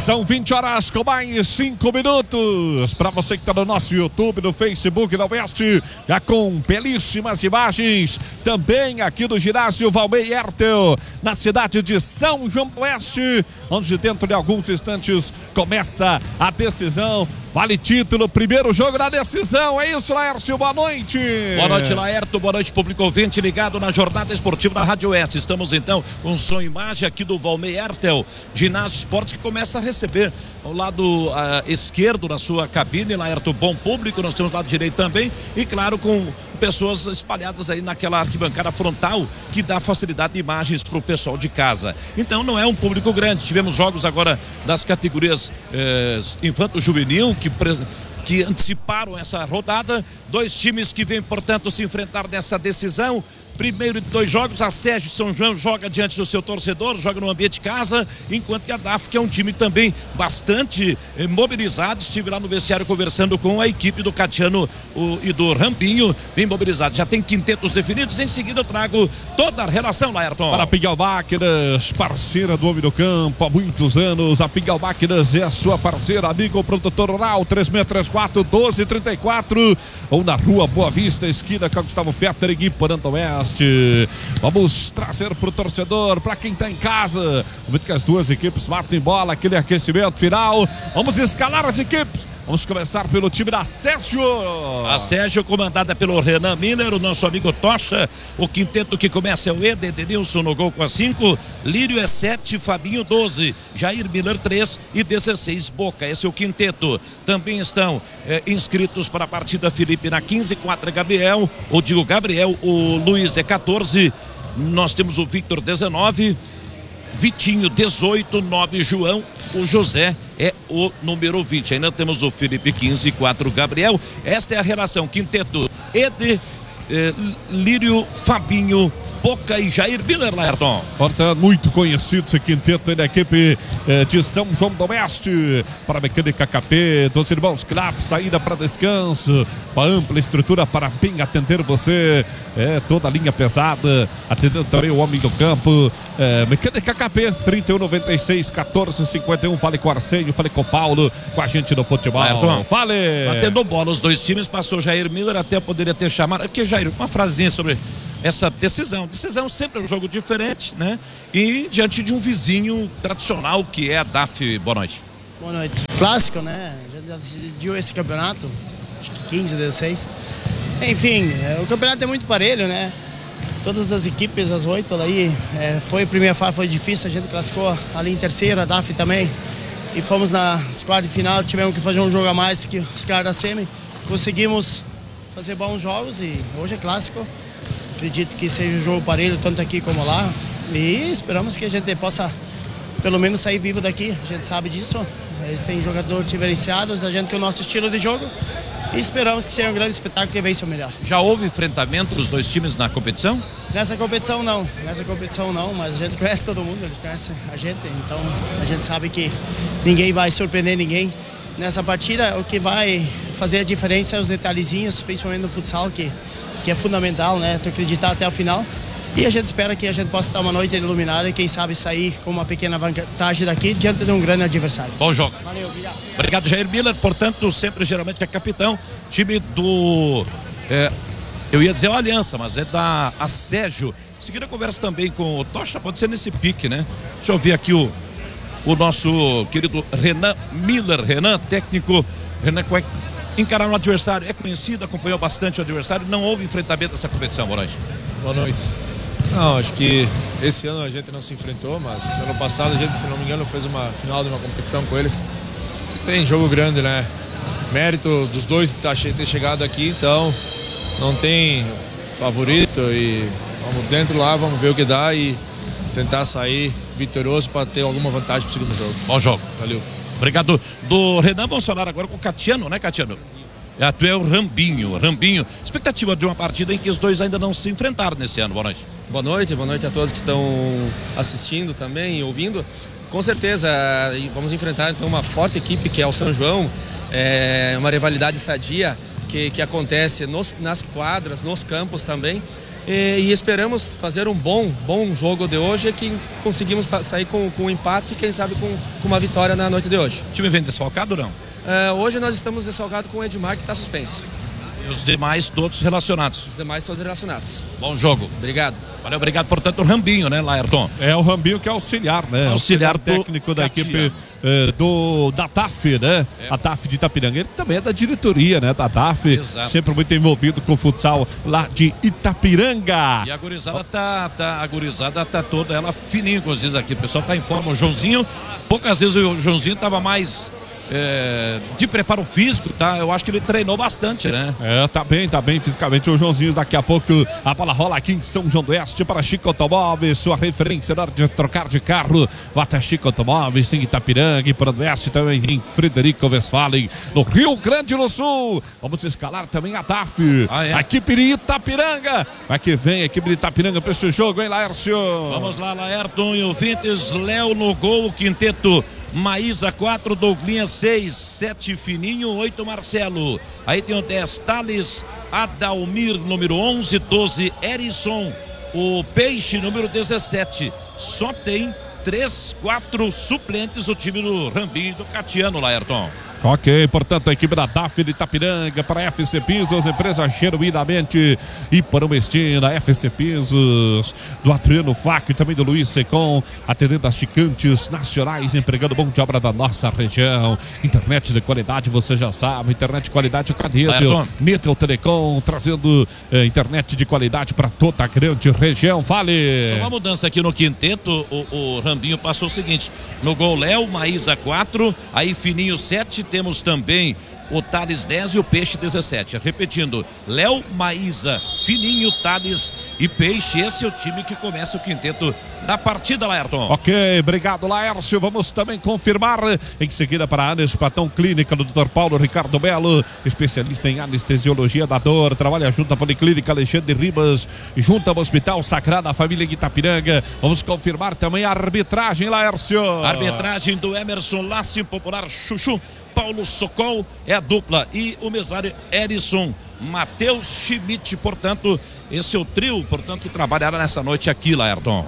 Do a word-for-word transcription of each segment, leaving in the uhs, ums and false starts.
São vinte horas com mais cinco minutos. Para você que está no nosso YouTube, no Facebook da Oeste, já com belíssimas imagens. Também aqui do ginásio Valmei Ertel, na cidade de São João do Oeste, onde dentro de alguns instantes começa a decisão. Vale título, primeiro jogo da decisão. É isso, Laércio, boa noite. Boa noite, Laércio, boa noite, público ouvinte ligado na jornada esportiva da Rádio Oeste. Estamos então com som e imagem aqui do Valmei Ertel, ginásio esportes, que começa a receber ao lado uh, esquerdo na sua cabine, Laércio, bom público. Nós temos lado direito também e claro com pessoas espalhadas aí naquela arquibancada frontal que dá facilidade de imagens para o pessoal de casa. Então não é um público grande. Tivemos jogos agora das categorias eh, infanto-juvenil que, que anteciparam essa rodada. Dois times que vêm, portanto, se enfrentar nessa decisão. Primeiro de dois jogos, a Sérgio São João joga diante do seu torcedor, joga no ambiente de casa, enquanto que a D A F, que é um time também bastante eh, mobilizado, estive lá no vestiário conversando com a equipe do Catiano o, e do Rambinho, bem mobilizado. Já tem quintetos definidos, em seguida eu trago toda a relação, Laerton. Para a Pingal Máquinas, parceira do homem do campo há muitos anos, a Pingal Máquinas é a sua parceira, amigo produtor rural, três seis três quatro, um dois três quatro, ou na rua Boa Vista, esquina com Gustavo Fetter e Gui Poranta Oeste. Vamos trazer pro torcedor, para quem tá em casa, momento que as duas equipes matem bola, aquele aquecimento final. Vamos escalar as equipes. Vamos começar pelo time da Sérgio. A Sérgio, comandada pelo Renan Miller, o nosso amigo Tocha. O quinteto que começa é o Eder, Denilson no gol com a cinco, Lírio é sete, Fabinho doze, Jair Miller três e dezesseis Boca. Esse é o quinteto. Também estão é, inscritos para a partida Felipe na quinze, quatro é Gabriel, ou digo Gabriel, o Luiz é quatorze, nós temos o Victor dezenove, Vitinho dezoito, nove João, o José é o número vinte. Ainda temos o Felipe quinze, quatro Gabriel. Esta é a relação quinteto Eder, eh, Lírio, Fabinho, Boca e Jair Miller, Laerton. Portanto, muito conhecido esse quinteto da equipe eh, de São João do Oeste. Para a Mecânica K P, dos irmãos Clap, saída para descanso, com a ampla estrutura para bem atender você. É, toda a linha pesada, atendendo também o homem do campo. É, Mecânica K P, trinta e um, noventa e seis, quatorze, cinquenta e um. Fale com o Arsenio, fale com o Paulo, com a gente no futebol. Laerton, fale! Batendo bola os dois times, passou Jair Miller, até poderia ter chamado. Porque, Jair, uma frasinha sobre essa decisão. Decisão sempre é um jogo diferente, né? E diante de um vizinho tradicional que é a D A F. Boa noite. Boa noite. Clássico, né? A gente já decidiu esse campeonato, acho que quinze, dezesseis. Enfim, o campeonato é muito parelho, né? Todas as equipes, as oito aí, é, foi a primeira fase, foi difícil, a gente classificou ali em terceiro, a D A F também. E fomos nas quartas de final, tivemos que fazer um jogo a mais que os caras da Semi. Conseguimos fazer bons jogos e hoje é clássico. Acredito que seja um jogo parelho, tanto aqui como lá. E esperamos que a gente possa, pelo menos, sair vivo daqui. A gente sabe disso. Eles têm jogadores diferenciados, a gente tem o nosso estilo de jogo. E esperamos que seja um grande espetáculo que vença o melhor. Já houve enfrentamento dos dois times na competição? Nessa competição não. Nessa competição não, mas a gente conhece todo mundo, eles conhecem a gente. Então a gente sabe que ninguém vai surpreender ninguém. Nessa partida, o que vai fazer a diferença é os detalhezinhos, principalmente no futsal, que que é fundamental, né? Tu acreditar até o final. E a gente espera que a gente possa dar uma noite iluminada e quem sabe sair com uma pequena vantagem daqui diante de um grande adversário. Bom jogo. Valeu, obrigado. Obrigado, Jair Miller, portanto, sempre geralmente é capitão, time do, é, eu ia dizer o Aliança, mas é da a Sérgio. Em seguida conversa também com o Tocha, pode ser nesse pique, né? Deixa eu ver aqui o, o nosso querido Renan Miller, Renan, técnico, Renan, como é que encarar um adversário, é conhecido, acompanhou bastante o adversário, não houve enfrentamento nessa competição. Boa noite. Boa noite. Não, acho que esse ano a gente não se enfrentou, mas ano passado a gente, se não me engano, fez uma final de uma competição com eles. Tem jogo grande, né? Mérito dos dois ter chegado aqui, então não tem favorito e vamos dentro lá, vamos ver o que dá e tentar sair vitorioso para ter alguma vantagem para o segundo jogo. Bom jogo. Valeu. Obrigado. Do Renan, vamos falar agora com o Catiano, né, Catiano? É, tu é o Rambinho, Rambinho. Expectativa de uma partida em que os dois ainda não se enfrentaram neste ano. Boa noite. Boa noite, boa noite a todos que estão assistindo também e ouvindo. Com certeza, vamos enfrentar então uma forte equipe que é o São João. É uma rivalidade sadia que, que acontece nos, nas quadras, nos campos também. e, e esperamos fazer um bom, bom jogo de hoje e que conseguimos sair com, com um empate e quem sabe com, com uma vitória na noite de hoje. O time vem desfalcado ou não? Uh, hoje nós estamos desfalcados com o Edmar, que está suspenso. E os demais todos relacionados? Os demais todos relacionados. Bom jogo. Obrigado. Valeu, obrigado, portanto, o Rambinho, né, Laerton? É o Rambinho que é auxiliar, né? Auxiliar, auxiliar técnico da equipe eh, do, da T A F, né? É. A T A F de Itapiranga. Ele também é da diretoria, né? Da T A F. Exato. Sempre muito envolvido com o futsal lá de Itapiranga. E a gurizada tá, tá, a gurizada tá toda ela fininho, como diz aqui. O pessoal tá em forma. O Joãozinho, poucas vezes o Joãozinho tava mais... É, de preparo físico, tá? Eu acho que ele treinou bastante, né? É, tá bem, tá bem fisicamente o Joãozinho. Daqui a pouco a bola rola aqui em São João do Oeste para Chico Automóveis, sua referência na hora de trocar de carro. Vá até Chico Automóveis, tem Itapiranga, e para o Oeste também em Frederico Westphalen, no Rio Grande do Sul. Vamos escalar também a T A F, ah, é? A equipe de Itapiranga. Vai que vem a equipe de Itapiranga para esse jogo, hein, Laércio? Vamos lá, Laerton e ouvintes. Léo no gol, quinteto Maísa quatro, Douglinhas seis, sete Fininho, oito Marcelo. Aí tem o dez Thales, Adalmir número onze, doze Erison, o Peixe número dezessete. Só tem três, quatro suplentes o time do Rambinho e do Catiano, Laerton. Ok, portanto a equipe da T A F de Itapiranga para a F C Pisos, empresa genuinamente e para o Mestina, F C Pisos, do Adriano Faco e também do Luiz Secom, atendendo as gigantes nacionais, empregando mão de obra da nossa região. Internet de qualidade, você já sabe, internet de qualidade com a Metel, Metel Telecom, trazendo eh, internet de qualidade para toda a grande região. Fale! Só uma mudança aqui no quinteto, o, o Rambinho passou o seguinte: no gol Léo, Maísa quatro, aí Fininho sete, temos também o Thales dez e o Peixe dezessete. Repetindo, Léo, Maísa, Fininho, Thales e Peixe. Esse é o time que começa o quinteto da partida, Laerton. Ok, obrigado, Laércio. Vamos também confirmar em seguida para a Anes Platão Clínica do doutor Paulo Ricardo Melo, especialista em anestesiologia da dor, trabalha junto à Policlínica Alexandre Ribas, junto ao Hospital Sagrada Família de Itapiranga. Vamos confirmar também a arbitragem, Laércio. Arbitragem do Emerson Lassi, popular Chuchu, Paulo Socol é a dupla e o mesário Erison Matheus Schmidt. Portanto, esse é o trio, portanto, que trabalhará nessa noite aqui, Laerton.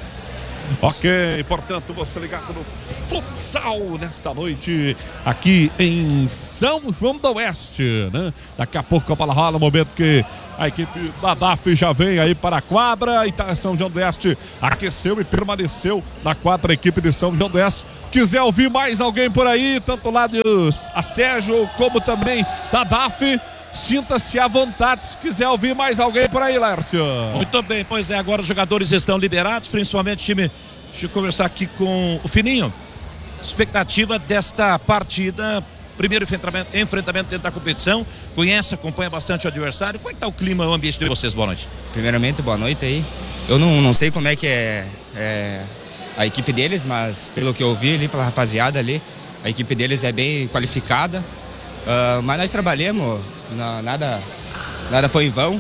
Ok, portanto, você ligado no futsal nesta noite aqui em São João do Oeste, né? Daqui a pouco a bola rola, no momento que a equipe da D A F já vem aí para a quadra. E tá, São João do Oeste aqueceu e permaneceu na quadra, a equipe de São João do Oeste. Quiser ouvir mais alguém por aí, tanto lá de a Sérgio como também da D A F, sinta-se à vontade se quiser ouvir mais alguém por aí, Lércio. Muito bem, pois é, agora os jogadores estão liberados, principalmente o time. Deixa eu conversar aqui com o Fininho. Expectativa desta partida, primeiro enfrentamento, enfrentamento dentro da competição. Conhece, acompanha bastante o adversário. Como é que está o clima, o ambiente de vocês? Boa noite. Primeiramente, boa noite aí. Eu não, não sei como é que é, é a equipe deles, mas pelo que eu vi ali, pela rapaziada ali, a equipe deles é bem qualificada. Uh, mas nós trabalhamos, não, nada, nada foi em vão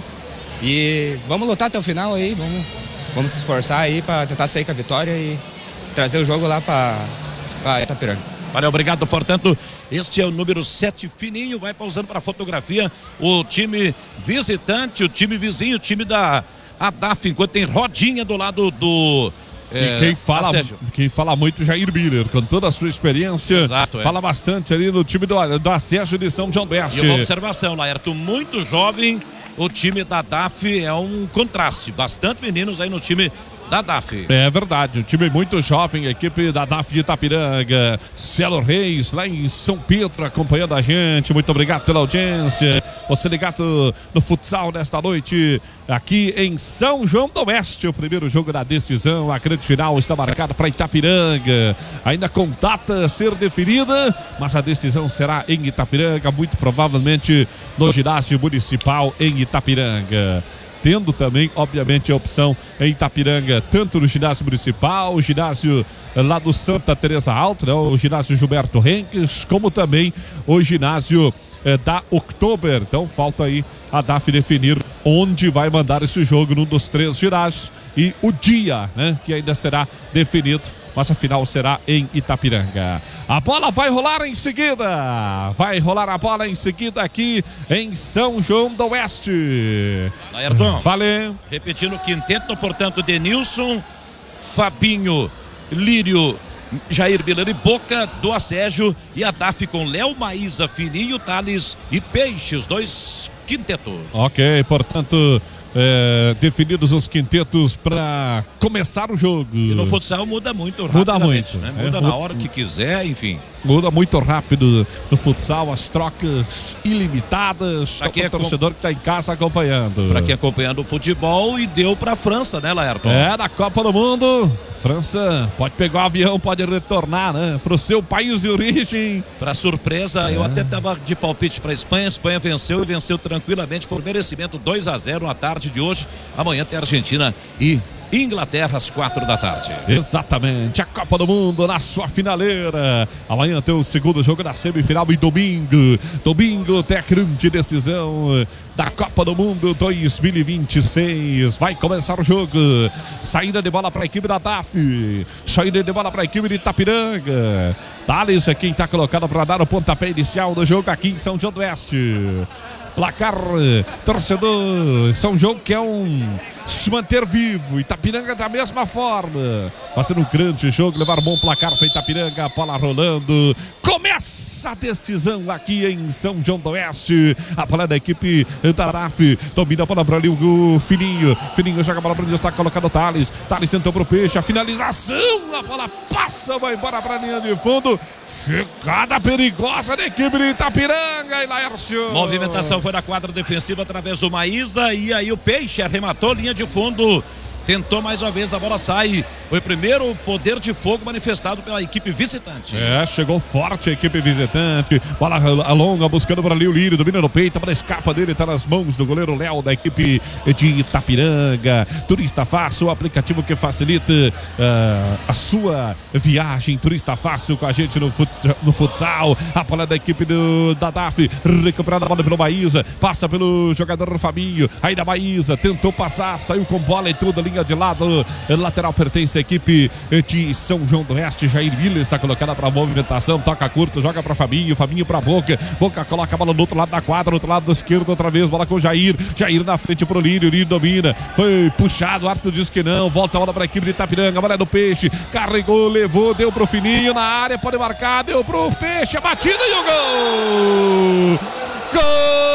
e vamos lutar até o final aí, vamos, vamos se esforçar aí para tentar sair com a vitória e trazer o jogo lá para Itapiranga. Valeu, obrigado. Portanto, este é o número sete, Fininho, vai pausando para fotografia o time visitante, o time vizinho, o time da A D A F, enquanto tem Rodinha do lado do... É, e quem fala, quem fala muito, Jair Miller, com toda a sua experiência. Exato, é. Fala bastante ali no time do, do Acesso de São João do Oeste. E uma observação, Laerto, muito jovem, o time da D A F é um contraste, bastante meninos aí no time da D A F. É verdade, um time muito jovem, a equipe da D A F de Itapiranga. Celo Reis, lá em São Pedro, acompanhando a gente. Muito obrigado pela audiência. Você ligado no futsal nesta noite, aqui em São João do Oeste. O primeiro jogo da decisão, a grande final está marcada para Itapiranga. Ainda com data a ser definida, mas a decisão será em Itapiranga, muito provavelmente no ginásio municipal em Itapiranga. Tendo também, obviamente, a opção em Itapiranga, tanto no ginásio municipal, o ginásio lá do Santa Teresa Alto, né, o ginásio Gilberto Henques, como também o ginásio eh, da Oktober. Então falta aí a D A F definir onde vai mandar esse jogo num dos três ginásios e o dia, né, que ainda será definido mas a final será em Itapiranga. A bola vai rolar em seguida, vai rolar a bola em seguida aqui em São João do Oeste. Ayrton, vale. Repetindo o quinteto, portanto, Denilson, Fabinho, Lírio, Jair Miller e Boca, do Asségio, e a D A F com Léo, Maísa, Fininho, Thales e Peixe, os dois quintetos. Ok, portanto, é, definidos os quintetos para começar o jogo. E no futsal muda muito muda rapidamente, muito, né? é, Muda muda, na hora que quiser, enfim. Muda muito rápido no futsal, as trocas ilimitadas. Para quem é torcedor que está em casa acompanhando. Para quem acompanhando o futebol, e deu para a França, né, Laerton? É, na Copa do Mundo, França pode pegar o avião, pode retornar, né, para o seu país de origem. Para surpresa, é. eu até estava de palpite para a Espanha. A Espanha venceu e venceu tranquilamente por merecimento, dois a zero na tarde de hoje. Amanhã tem Argentina e Inglaterra às quatro da tarde. Exatamente, a Copa do Mundo na sua finaleira. Amanhã tem o segundo jogo da semifinal e domingo. Domingo tem a grande decisão da Copa do Mundo dois mil e vinte e seis. Vai começar o jogo. Saída de bola para a equipe da D A F. Saída de bola para a equipe de Itapiranga. Thales é quem está colocado para dar o pontapé inicial do jogo aqui em São João do Oeste. Placar, torcedor, São João quer um se manter vivo. Itapiranga da mesma forma, fazendo um grande jogo, levar um bom placar para Itapiranga. A bola rolando, começa a decisão aqui em São João do Oeste. A bola da equipe da D A F, domina a bola para ali o Fininho. Fininho joga a bola para onde está colocado o Thales. Thales tentou para o Peixe, a finalização, a bola passa, vai embora para a linha de fundo. Chegada perigosa da equipe de Itapiranga, e Laércio. Movimentação foi na quadra defensiva através do Maísa, e aí o Peixe arrematou linha de fundo. Tentou mais uma vez, a bola sai. Foi o primeiro poder de fogo manifestado pela equipe visitante. É, chegou forte a equipe visitante. Bola longa, buscando por ali o Lírio, domina no peito, a bola escapa dele, está nas mãos do goleiro Léo da equipe de Itapiranga. Turista Fácil, o aplicativo que facilita uh, a sua viagem. Turista Fácil com a gente no, fut, no futsal. A bola da equipe do, da D A F, recuperada a bola pelo Maísa, passa pelo jogador Fabinho, aí da Maísa, tentou passar, saiu com bola e tudo ali de lado, lateral pertence à equipe de São João do Oeste. Jair Miller está colocada para a movimentação, toca curto, joga para Fabinho, Fabinho para Boca, Boca coloca a bola do outro lado da quadra, do outro lado da esquerda, outra vez, bola com o Jair, Jair na frente pro Lírio, Lírio domina, foi puxado, o árbitro diz que não, volta a bola para a equipe de Itapiranga, a bola é do Peixe, carregou, levou, deu pro Fininho na área, pode marcar, deu pro Peixe, a batida e o gol! Gol!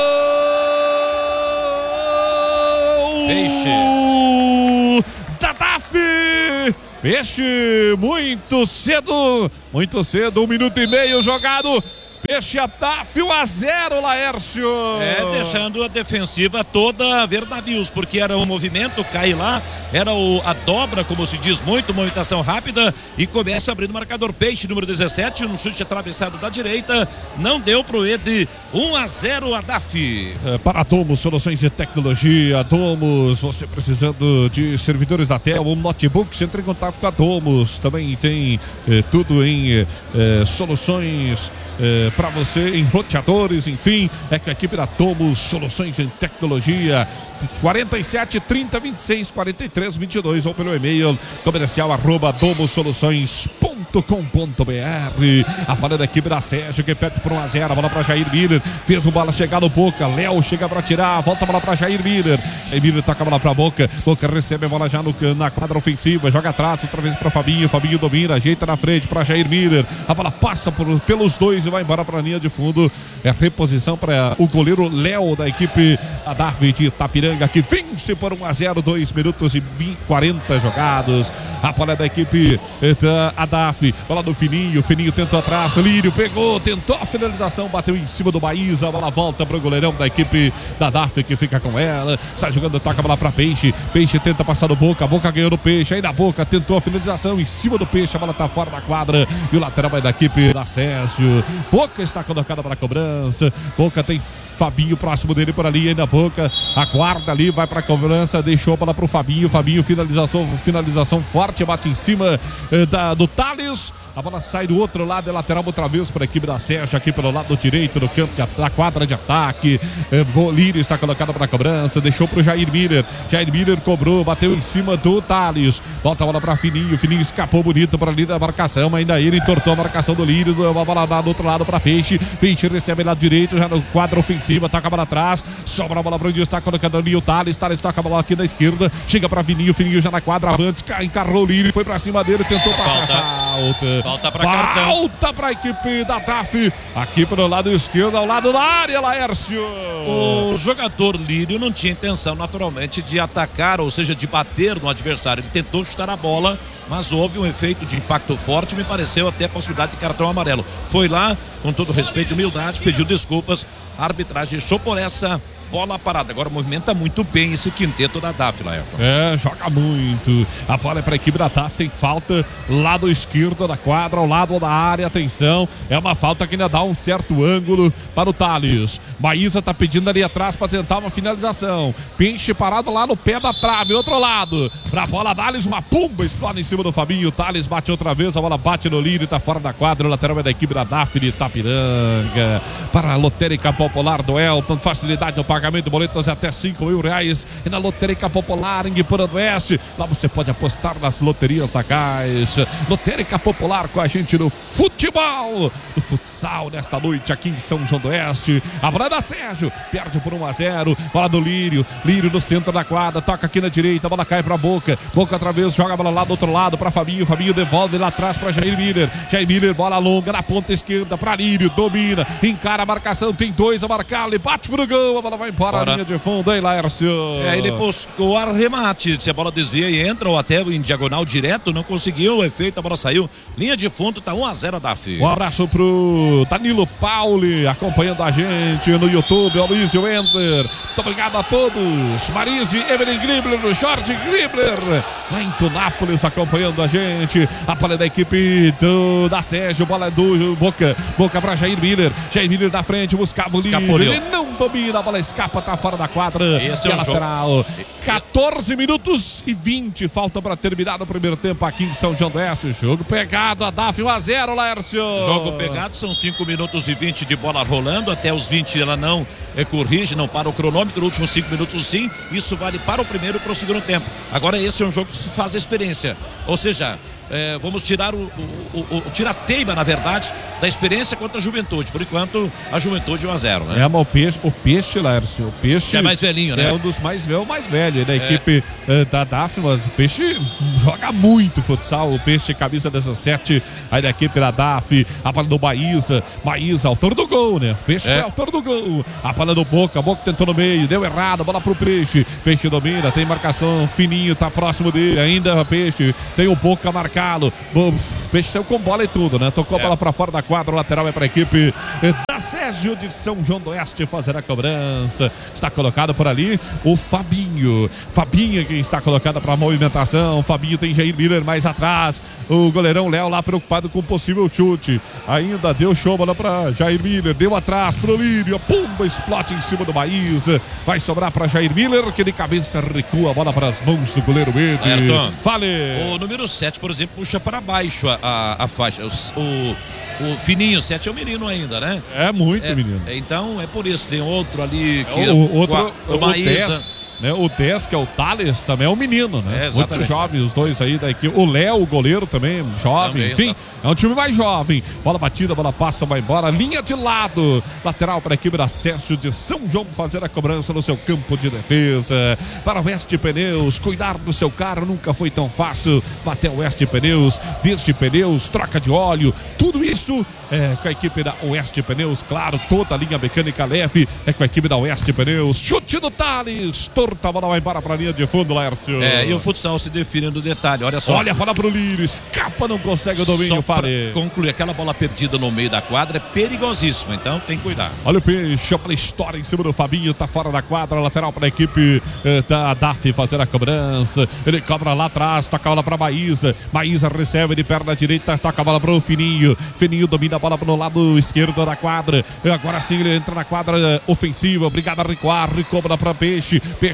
Peixe da D A F. Peixe muito cedo, muito cedo, um minuto e meio jogado. Peixe a D A F um a zero, Laércio. É, deixando a defensiva toda ver navios, porque era o movimento, cai lá, era o, a dobra, como se diz muito, movimentação rápida, e começa abrindo o marcador. Peixe, número dezessete, um chute atravessado da direita, não deu pro Ed, um a zero a D A F. É, para Domos, soluções de tecnologia, Domos, você precisando de servidores da Tel, um notebook, você entra em contato com a Domos, também tem é, tudo em é, soluções é, para você em roteadores, enfim, é com a equipe da Domos, soluções em tecnologia. quarenta e sete, trinta, vinte e seis, quarenta e três, vinte e dois, ou pelo e-mail comercial arroba domosoluções ponto com ponto br. A bola da equipe da Sérgio, que perde por um a zero, a bola para Jair Miller, fez o bola chegar no Boca, Léo chega para tirar, volta a bola para Jair Miller, Jair Miller toca a bola para Boca, Boca recebe a bola já no, na quadra ofensiva, joga atrás, outra vez para Fabinho, Fabinho domina, ajeita na frente para Jair Miller, a bola passa por, pelos dois e vai embora para a linha de fundo. É reposição para o goleiro Léo da equipe da D A F de Itapiranga, que vence por um a zero, dois minutos e vinte, quarenta jogados. A bola da equipe da D A F, bola do Fininho, Fininho tentou atrás, Lírio pegou, tentou a finalização, bateu em cima do Maísa, a bola volta para o goleirão da equipe da D A F, que fica com ela, sai jogando, toca a bola para Peixe, Peixe tenta passar do Boca, Boca ganhou no Peixe, aí da Boca tentou a finalização em cima do Peixe, a bola tá fora da quadra, e o lateral vai da equipe da Sérgio. Boca está colocada para a cobrança, Boca tem Fabinho próximo dele por ali, ainda Boca aguarda ali, vai para a cobrança, deixou a bola para o Fabinho, Fabinho finalização, finalização forte, bate em cima eh, da, do Thales, Thales, a bola sai do outro lado, é lateral outra vez para a equipe da Sérgio, aqui pelo lado direito do campo, de, da quadra de ataque. É, Bolírio está colocado para a cobrança, deixou para o Jair Miller. Jair Miller cobrou, bateu em cima do Thales. Volta a bola para Fininho, Fininho escapou bonito para ali da marcação, ainda ele entortou a marcação do Lírio, a bola do outro lado para Peixe. Peixe recebe lado direito, já no quadro ofensivo, toca a bola atrás, sobra a bola para onde está colocando ali o Thales. Thales toca a bola aqui da esquerda, chega para Fininho, Fininho já na quadra, avante, encarrou o Lírio, foi para cima dele, tentou passar. Falta. Falta para cartão. Falta para a equipe da D A F, aqui pelo lado esquerdo, ao lado da área, Laércio. O jogador Lírio não tinha intenção, naturalmente, de atacar, ou seja, de bater no adversário. Ele tentou chutar a bola, mas houve um efeito de impacto forte, me pareceu até a possibilidade de cartão amarelo. Foi lá, com todo respeito e humildade, pediu desculpas, a arbitragem deixou por essa bola parada. Agora movimenta muito bem esse quinteto da D A F, Laércio. É, joga muito. A bola é para a equipe da D A F, tem falta lado esquerdo da quadra, ao lado da área, atenção, é uma falta que ainda dá um certo ângulo para o Thales. Maísa tá pedindo ali atrás para tentar uma finalização. Peixe parado lá no pé da trave, outro lado, pra bola Thales, uma pumba, explode em cima do Fabinho. O Thales bate outra vez, a bola bate no Lírio, tá fora da quadra, o lateral é da equipe da D A F de Itapiranga. Para a lotérica popular do Elton, facilidade no pagamento de boletos até cinco mil reais. E na lotérica popular em Guipura do Oeste, lá você pode apostar nas loterias da Caixa. Lotérica popular com a gente no futebol, no futsal nesta noite aqui em São João do Oeste. A bola da Sérgio, perde por um a zero, bola do Lírio, Lírio no centro da quadra, toca aqui na direita, a bola cai pra Boca, Boca outra vez, joga a bola lá do outro lado pra Fabinho, Fabinho devolve lá atrás pra Jair Miller, Jair Miller, bola longa na ponta esquerda pra Lírio, domina, encara a marcação, tem dois a marcar, ele bate pro gol, a bola vai embora a linha de fundo, hein, Laércio? É, ele buscou arremate, se a bola desvia e entra ou até em diagonal direto, não conseguiu o efeito, a bola saiu, linha de fundo, tá um a zero a D A F. Um abraço pro Danilo Pauli, acompanhando a gente no YouTube, Aloysio Ender, muito obrigado a todos, Marise, Evelyn Gribler, Jorge Gribler, lá em Tunápolis, acompanhando a gente, a bola da equipe do, da Sérgio, bola do Boca, Boca pra Jair Miller, Jair Miller na frente, buscava o Lírio, ele não domina, a bola escapa, tá fora da quadra, este é o lateral, jogo. quatorze minutos e vinte, falta pra terminar no primeiro tempo aqui em São João do Oeste, jogo pegado, a D A F um a zero, Laércio. Jogo pegado, são cinco minutos e vinte de bola rolando, até os vinte ela não é, corrige, não para o cronômetro, últimos cinco minutos sim, isso vale para o primeiro e para o segundo tempo. Agora esse é um jogo que se faz a experiência, ou seja, É, vamos tirar o, o, o, o tirar a teima, na verdade, da experiência contra a Juventude. Por enquanto, a Juventude um a zero, né? É, mas o peixe, o peixe, Laércio, o peixe é mais velhinho, né? É um dos mais velhos, mais velho da equipe é. uh, da D A F, mas o peixe joga muito futsal, o peixe camisa dezessete, aí da equipe da D A F, a bola do Maísa, Maísa, autor do gol, né? O peixe é. é autor do gol, a bola do Boca, Boca tentou no meio, deu errado, bola pro peixe, peixe domina, tem marcação, Fininho tá próximo dele, ainda peixe, tem o Boca marcado, o peixe saiu com bola e tudo, né? Tocou a bola pra fora da quadra, o lateral é pra equipe da Sérgio de São João do Oeste fazer a cobrança, está colocado por ali o Fabinho, Fabinho quem está colocado pra movimentação, Fabinho tem Jair Miller mais atrás, o goleirão Léo lá preocupado com o possível chute, ainda deu show, bola pra Jair Miller, deu atrás pro Lírio, pumba, explode em cima do Maísa, vai sobrar pra Jair Miller, que de cabeça recua a bola para as mãos do goleiro Ede. Fale! O número sete, por exemplo, puxa para baixo a, a, a faixa, o, o, o Fininho, sete é o menino ainda, né? É muito é, menino. Então é por isso, tem outro ali que é, o, outro, o, o Maísa. Né? O dez, que é o Thales, também é um menino, né? É, muito jovem, os dois aí daqui. O Léo, o goleiro também, jovem, também, enfim, exato. É um time mais jovem. Bola batida, bola passa, vai embora. Linha de lado, lateral para a equipe da Sérgio de São João fazer a cobrança no seu campo de defesa. Para o Oeste Pneus, cuidar do seu carro nunca foi tão fácil. Vá até o Oeste Pneus, Desde Pneus, troca de óleo, tudo isso é com a equipe da Oeste Pneus, claro, toda a linha mecânica leve é com a equipe da Oeste Pneus. Chute do Thales, a bola vai embora para a linha de fundo, Laércio. É, e o futsal se define no detalhe, olha só. Olha a bola pro Lírio, escapa, não consegue o domínio, Fale. Concluir, aquela bola perdida no meio da quadra é perigosíssima, então tem que cuidar. Olha o peixe, a bola estoura em cima do Fabinho, tá fora da quadra, lateral para a equipe eh, da D A F fazer a cobrança. Ele cobra lá atrás, toca a bola para Maísa. Maísa recebe de perna direita, toca a bola pro Fininho. Fininho domina a bola pro lado esquerdo da quadra. Agora sim ele entra na quadra ofensiva, obrigado a recuar, recobra para Peixe. Peixe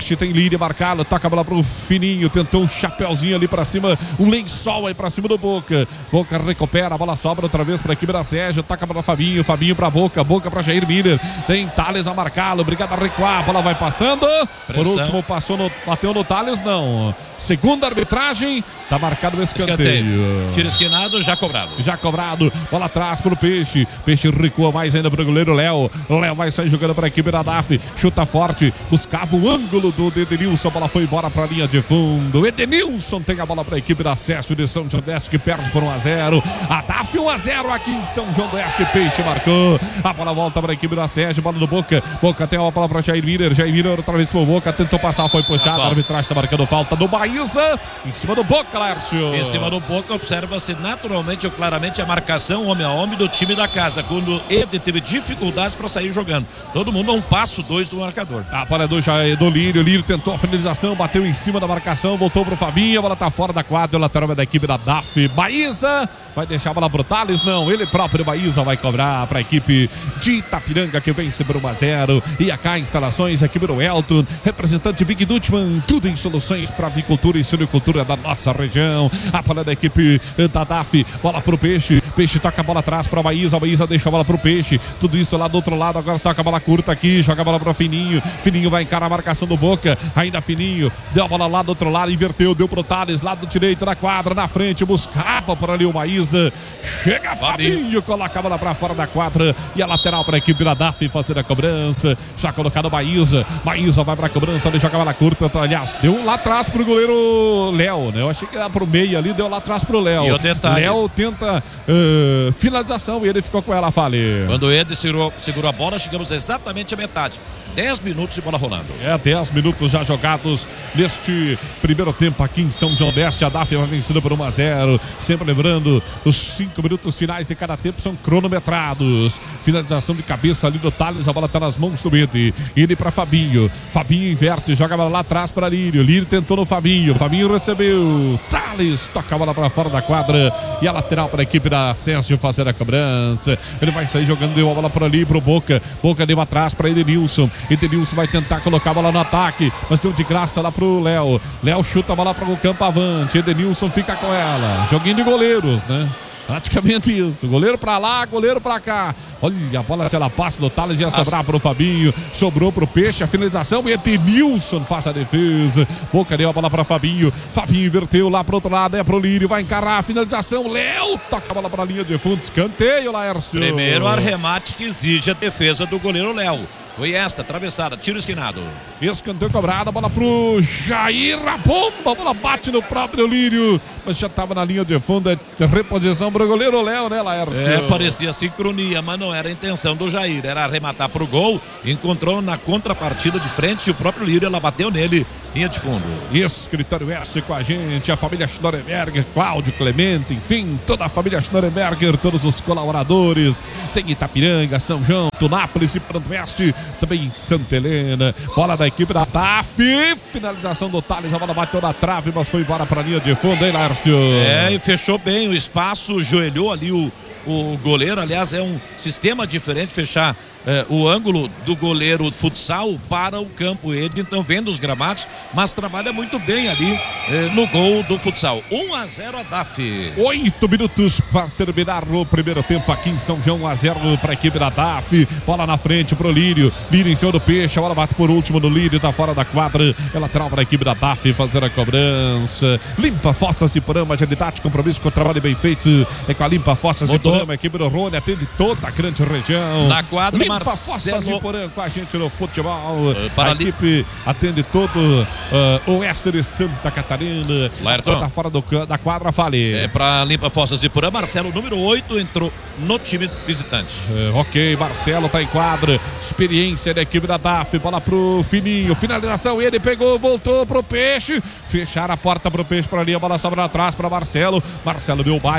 Peixe, tem Líria marcado, toca a bola pro Fininho, tentou um chapéuzinho ali pra cima, um lençol aí pra cima do Boca. Boca recupera, a bola sobra outra vez pra equipe da Sérgio, toca a bola Fabinho, Fabinho pra Boca, Boca pra Jair Miller, tem Thales a marcá-lo, obrigado a recuar, a bola vai passando, pressão. Por último passou no, bateu no Thales, não. Segunda arbitragem, tá marcado o escanteio. escanteio. Tiro esquinado, já cobrado. Já cobrado, bola atrás pro Peixe, Peixe recua mais ainda pro goleiro Léo, Léo vai sair jogando pra equipe da D A F, chuta forte, buscava o ângulo do Edenilson, a bola foi embora pra linha de fundo, Edenilson tem a bola pra equipe da Sérgio de São João do Oeste, que perde por um a zero, a D A F um a zero aqui em São João do Oeste, Peixe marcou, a bola volta pra equipe da Sérgio, bola no Boca, Boca tem a bola pra Jair Miller, Jair Miller outra vez pro Boca, tentou passar, foi puxado, a arbitragem tá marcando falta do Baísa, em cima do Boca, Lércio. Em cima do Boca, observa-se naturalmente ou claramente a marcação homem a homem do time da casa, quando ele teve dificuldades para sair jogando. Todo mundo a um passo, dois do marcador. A bola é do, é do Lírio, Lírio tentou a finalização, bateu em cima da marcação, voltou pro Fabinho, a bola tá fora da quadra, o lateral da equipe da D A F. Baísa vai deixar a bola pro Thales, não, ele próprio, Baísa, vai cobrar para a equipe de Itapiranga, que vence por um a zero. E a K Instalações, a equipe do Elton, representante Big Dutchman, tudo em soluções para avicultura e suinocultura da nossa região. A bola da equipe da D A F, bola pro Peixe, Peixe toca a bola atrás para Baísa, Baísa deixa a bola pro Peixe, tudo isso lá do outro lado, agora toca a bola curta aqui, joga a bola pro Fininho, Fininho vai encarar a marcação do Boca, ainda Fininho, deu a bola lá do outro lado, inverteu, deu pro Thales, lado direito da quadra, na frente, buscava por ali o Baísa, chega Fabinho, coloca a bola pra fora da quadra, e a lateral para a equipe da D A F fazer a cobrança, já colocado Baísa, Baísa vai pra cobrança, ele joga a bola curta, aliás, deu lá atrás pro goleiro Léo, né, eu achei que era pro meio ali, deu lá atrás pro Léo, Léo tenta uh, finalização e ele ficou com ela, Fale. Quando o Ed segurou, segurou a bola, chegamos exatamente à metade, dez minutos de bola rolando. É, dez minutos já jogados neste primeiro tempo aqui em São João do Oeste, a D A F vai vencendo por um a zero, sempre lembrando, os cinco minutos finais de cada tempo são cronometrados, finalização de cabeça ali do Thales, a bola tá nas mãos do Ed, ele pra Fabinho, Fabinho inverte, joga a bola lá atrás para Lírio, Lírio tentou no Fabinho, Fabinho recebeu, Thales toca a bola pra fora da quadra, e a lateral para a equipe da Sérgio fazer a cobrança, ele vai sair jogando, deu a bola por ali pro Boca, Boca deu atrás para Edenilson, Edenilson vai tentar colocar a bola no ataque, mas deu de graça lá pro Léo, Léo chuta a bola para o campo avante, Edenilson fica com ela, joguinho de goleiros, né? Praticamente isso, goleiro pra lá, goleiro pra cá. Olha a bola, se ela passa do Thales, ia sobrar pro Fabinho, sobrou pro Peixe, a finalização, e Edenilson faz a defesa. Boca deu a bola pra Fabinho, Fabinho inverteu lá pro outro lado, é pro Lírio, vai encarar a finalização, Léo toca a bola pra linha de fundo, escanteio, Laércio. Primeiro arremate que exige a defesa do goleiro Léo, foi esta, atravessada, tiro esquinado. Escanteio cobrado, a bola pro Jair, a bomba, a bola bate no próprio Lírio, mas já tava na linha de fundo, é reposição pro goleiro Léo, né, Laércio? É, parecia sincronia, mas não era a intenção do Jair, era arrematar pro gol, encontrou na contrapartida de frente o próprio Lírio, ela bateu nele, linha de fundo. Isso, escritório S com a gente, a família Schnorenberger, Cláudio, Clemente, enfim, toda a família Schnorenberger, todos os colaboradores, tem Itapiranga, São João, Tunápolis e Pranto Oeste, também em Santa Helena, bola da equipe da T A F, finalização do Thales, a bola bateu na trave, mas foi embora pra linha de fundo, hein, Lárcio? É, e fechou bem o espaço, joelhou ali o, o goleiro, aliás, é um sistema diferente, fechar é, o ângulo do goleiro futsal para o campo, ele então vendo os gramados, mas trabalha muito bem ali é, no gol do futsal. um a zero a D A F. Oito minutos para terminar o primeiro tempo aqui em São João, um a zero para a equipe da D A F, bola na frente pro Lírio, Lírio em cima do Peixe, a bola bate por último no Lírio, tá fora da quadra, é lateral para a equipe da D A F fazer a cobrança. Limpa Fossas e Porama, agilidade, compromisso com o trabalho bem feito, é com a Limpa Fossas e Porama, a equipe do Rony atende toda a grande região. Na quadra, Limpa Marcelo... Fossas e Porama com a gente no futebol, uh, para a li... equipe atende todo uh, o oeste de Santa Catarina, tá fora do, da quadra, fale. É para Limpa Fossas e Porama, Marcelo, número oito, entrou no time visitante. É, ok, Marcelo tá em quadra, experiência da equipe da D A F, bola pro Fininho, finalização, ele pegou, voltou pro Peixe, fecharam a porta pro Peixe para ali, a bola sobra atrás para Marcelo, Marcelo deu o Bayer, toca a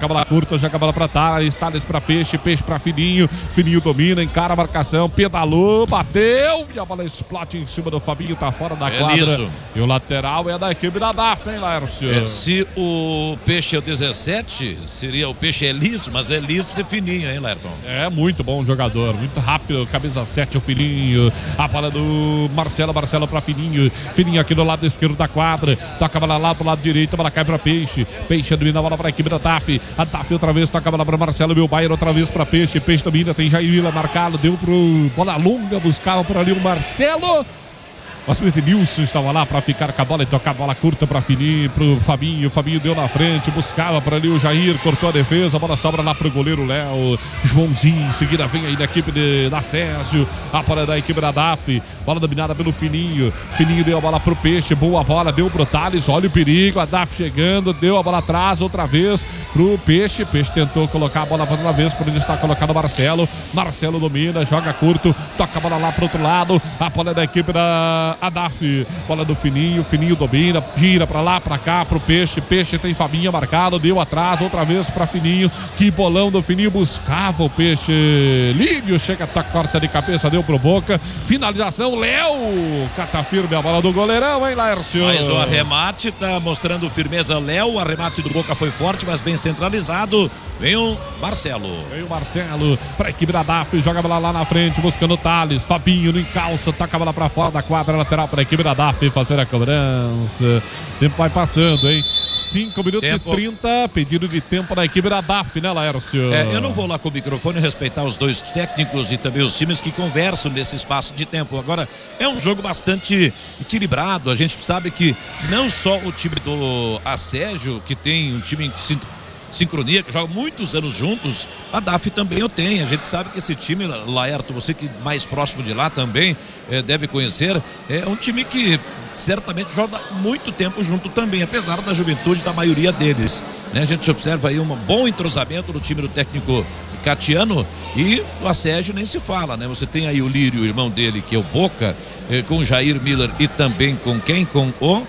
bola curta, joga a bola pra Thales, Thales pra Peixe, Peixe pra Fininho, Fininho domina, encara a marcação, pedalou, bateu e a bola explode em cima do Fabinho, tá fora da É quadra. liso. E o lateral é da equipe da D A F, hein, Laércio? É, se o Peixe é o dezessete, seria o Peixe é liso, mas é liso e fininho, hein, Lerton? É muito bom jogador, muito rápido, camisa sete, o Fininho. A bola do Marcelo, Marcelo pra Fininho. Fininho aqui do lado esquerdo da quadra. Toca a bola lá pro lado direito, a bola cai pra Peixe. Peixe domina a bola pra equipe da D A F. A D A F outra vez, toca a bola pra Marcelo, meu Bairro outra vez pra Peixe. Peixe domina, tem Jair Miller marcado, deu pro bola longa, buscava por ali o Marcelo. Mas o Edenilson estava lá para ficar com a bola e tocar a bola curta para Fininho, pro Fabinho. O Fabinho deu na frente, buscava para ali o Jair, cortou a defesa, a bola sobra lá pro goleiro Léo. Joãozinho, em seguida vem aí da equipe de, da Césio, a bola da equipe da D A F, bola dominada pelo Fininho. Fininho deu a bola pro Peixe, boa bola, deu pro Thales, olha o perigo, a D A F chegando, deu a bola atrás outra vez pro Peixe. Peixe tentou colocar a bola para uma vez, por onde está colocado o Marcelo. Marcelo domina, joga curto, toca a bola lá pro outro lado, a bola da equipe da a D A F, bola do Fininho, Fininho domina, gira pra lá, pra cá, pro Peixe, Peixe tem Fabinho marcado, deu atrás, outra vez pra Fininho, que bolão do Fininho, buscava o Peixe, Lírio chega, tá corta de cabeça, deu pro Boca, finalização, Léo, cata firme a bola do goleirão, hein, Laércio? Mas o arremate tá mostrando firmeza, Léo, o arremate do Boca foi forte, mas bem centralizado, vem o Marcelo. Vem o Marcelo, pra equipe da D A F, joga a bola lá na frente, buscando o Thales, Fabinho no encalça, toca a bola pra fora da quadra, lateral para a equipe da D A F fazer a cobrança. O tempo vai passando, hein? cinco minutos tempo. e trinta, pedido de tempo da equipe da D A F, né, Laércio? É, eu não vou lá com o microfone respeitar os dois técnicos e também os times que conversam nesse espaço de tempo. Agora, é um jogo bastante equilibrado. A gente sabe que não só o time do Asségio, que tem um time que se sincronia, que joga muitos anos juntos, a D A F também eu tenho. A gente sabe que esse time, Laerto, você que mais próximo de lá também é, deve conhecer, é um time que certamente joga muito tempo junto também, apesar da juventude da maioria deles, né? A gente observa aí um bom entrosamento do time do técnico Catiano e o Asségio nem se fala, né? Você tem aí o Lírio, o irmão dele, que é o Boca, é, com o Jair Miller e também com quem? Com o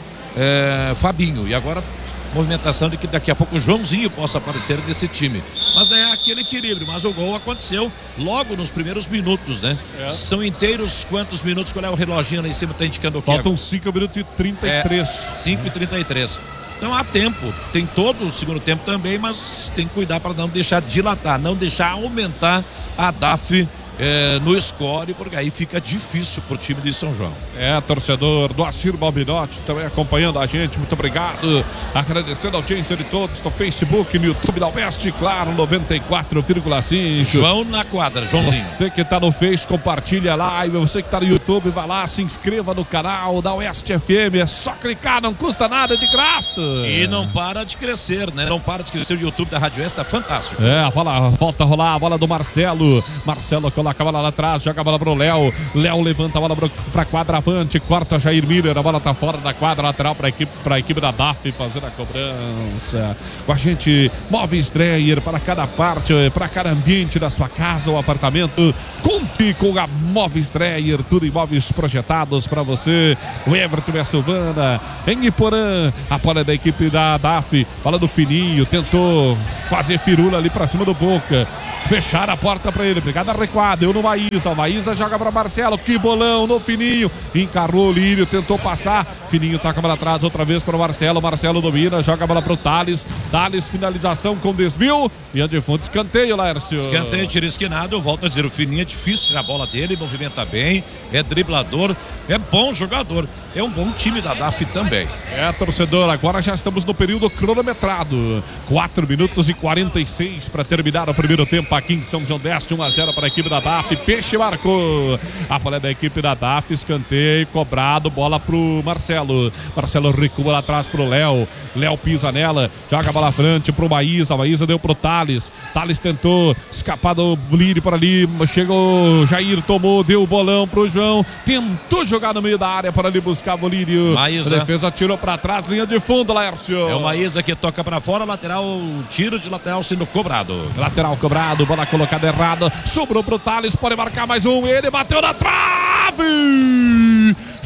é, Fabinho. E agora movimentação de que daqui a pouco o Joãozinho possa aparecer desse time, mas é aquele equilíbrio. Mas o gol aconteceu logo nos primeiros minutos, né? É. São inteiros quantos minutos? Qual é o reloginho lá em cima? Tá indicando o quê? Faltam cinco minutos e trinta e três. É, cinco e trinta e três. Então há tempo, tem todo o segundo tempo também, mas tem que cuidar para não deixar dilatar, não deixar aumentar a D A F É, no score, porque aí fica difícil pro time de São João. É, torcedor do Acir Balbinotti também acompanhando a gente, muito obrigado, agradecendo a audiência de todos no Facebook, no YouTube da Oeste, claro, noventa e quatro vírgula cinco. João na quadra, Joãozinho. Você que tá no Face, compartilha a live, você que tá no YouTube, vai lá, se inscreva no canal da Oeste F M, é só clicar, não custa nada, é de graça. E não para de crescer, né? Não para de crescer, o YouTube da Rádio Oeste tá fantástico. É, a bola, volta a rolar, a bola do Marcelo, Marcelo coloca a bola lá atrás, joga a bola pro Léo. Léo levanta a bola pra quadra avante, corta Jair Miller, a bola tá fora da quadra, lateral pra equipe, pra equipe da D A F fazer a cobrança. Com a gente, Móveis Dreyer, para cada parte, para cada ambiente da sua casa ou apartamento. Conte com a Móveis Dreyer, tudo em móveis projetados pra você. O Everton e a Silvana, em Iporã, a bola da equipe da D A F, bola do Fininho, tentou fazer firula ali pra cima do Boca. Fechar a porta pra ele, brigada recuada, deu no Maísa, Maísa joga pra Marcelo, que bolão no Fininho, encarou o Lírio, tentou passar, Fininho taca a bola atrás outra vez para o Marcelo, Marcelo domina, joga a bola pro Thales, Thales finalização com desvio, e de fundo escanteio, Laércio. Escanteio, tiro esquinado, eu volto a dizer, o Fininho é difícil tirar a bola dele, movimenta bem, é driblador, é bom jogador, é um bom time da D A F também. É, torcedor, agora já estamos no período cronometrado, quatro minutos e quarenta e seis para terminar o primeiro tempo aqui em São João d'Este, um a zero para a equipe da D A F, Peixe marcou, a bola é da equipe da D A F, escanteio, cobrado, bola pro Marcelo, Marcelo recua lá atrás pro Léo, Léo pisa nela, joga a bola à frente pro Maísa, Maísa deu pro Thales, Thales tentou escapar do Lírio por ali, chegou Jair, tomou, deu o bolão pro João, tentou jogar no meio da área para ali buscar o Lírio, Maísa. A defesa tirou para trás, linha de fundo, Laércio. É o Maísa que toca para fora, lateral, tiro de lateral sendo cobrado. Lateral cobrado, bola colocada errada, sobrou pro Thales, pode marcar mais um, ele bateu na trave, explode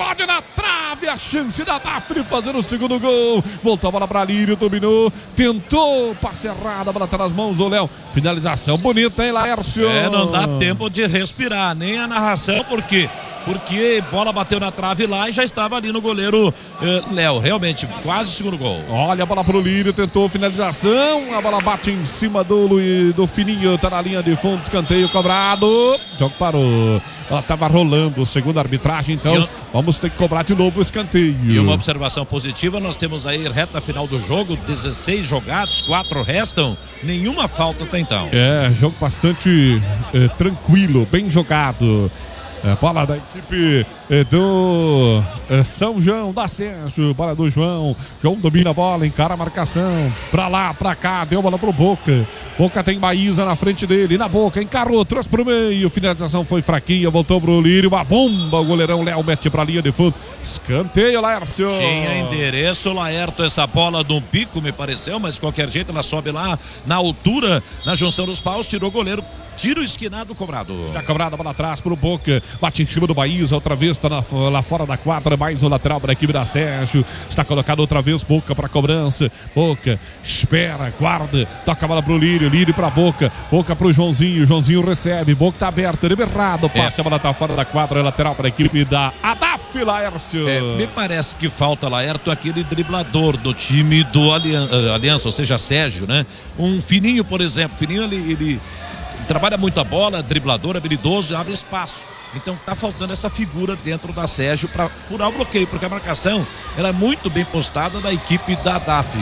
explode na trave, a chance da Daphne fazendo o segundo gol. Voltou a bola para Lírio, dominou, tentou, passe errado, a bola tá nas mãos do Léo. Finalização bonita, hein, Laércio? É, não dá tempo de respirar, nem a narração, porque porque bola bateu na trave lá e já estava ali no goleiro eh, Léo, realmente, quase o segundo gol. Olha a bola pro Lírio, tentou finalização, a bola bate em cima do, Luiz, do Fininho, tá na linha de fundo, escanteio cobrado, o jogo parou, ela tava rolando, segundo a arbitragem, então eu... vamos ter que cobrar de novo o escanteio. E uma observação positiva, nós temos aí reta final do jogo, dezesseis jogados, quatro restam, nenhuma falta até então. É, jogo bastante é, tranquilo, bem jogado. É, bola da equipe é, do é, São João da Sérgio, bola do João. João domina a bola, encara a marcação. Pra lá, pra cá, deu bola pro Boca. Boca tem Maísa na frente dele, na Boca, encarou, trouxe pro meio. Finalização foi fraquinha, voltou pro Lírio. Uma bomba, o goleirão Léo mete pra linha de fundo. Escanteio, Laércio. Tinha endereço, Laércio, essa bola de um pico, me pareceu, mas de qualquer jeito ela sobe lá na altura, na junção dos paus, tirou o goleiro. Tiro esquinado cobrado. Já cobrado, a bola atrás pro Boca. Bate em cima do Baísa, outra vez tá na, lá fora da quadra. Mais o lateral para a equipe da Sérgio. Está colocado outra vez Boca para cobrança. Boca espera, guarda. Toca a bola pro Lírio, Lírio pra Boca. Boca pro Joãozinho, Joãozinho recebe. Boca tá aberto, liberado. Passa, é. A bola tá fora da quadra. Lateral para a equipe da Adaf, Laércio. É, me parece que falta, Laércio, aquele driblador do time do Aliança, ou seja, Sérgio, né? Um Fininho, por exemplo. Fininho, ele... ele... trabalha muita bola, driblador, habilidoso, abre espaço. Então tá faltando essa figura dentro da Sérgio para furar o bloqueio, porque a marcação ela é muito bem postada da equipe da D A F.